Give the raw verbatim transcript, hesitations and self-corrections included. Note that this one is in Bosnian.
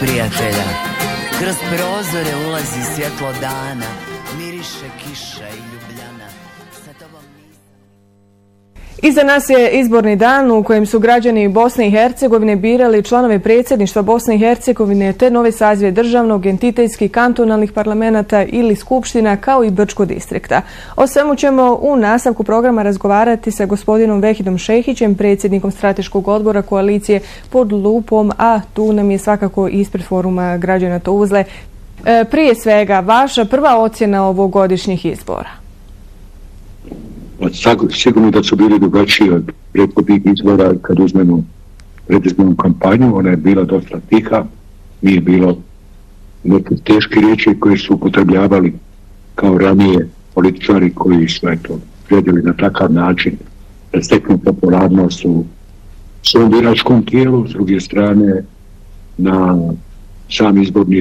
prijatelja. Kroz prozore ulazi svjetlo dana, miriše kiša i ljubljana. Sa tobom Iza nas je izborni dan u kojem su građani Bosne i Hercegovine birali članove predsjedništva Bosne i Hercegovine te nove sazive državnog, entitetskih, kantonalnih parlamenta ili skupština kao i Brčkog distrikta. O svemu ćemo u nastavku programa razgovarati sa gospodinom Vehidom Šehićem, predsjednikom strateškog odbora koalicije Pod lupom, a tu nam je svakako ispred foruma građana Tuzle. E, prije svega, vaša prva ocjena ovogodišnjih izbora? Sigurno da su bili drugačiji od prethodnih izbora. Kad uzmemo predizbornu kampanju, ona je bila dosta tiha, nije bilo neke teške riječi koje su upotrebljavali kao ranije političari koji su eto željeli na takav način da steknu popularnost u svom biračkom tijelu. S druge strane, na sam izborni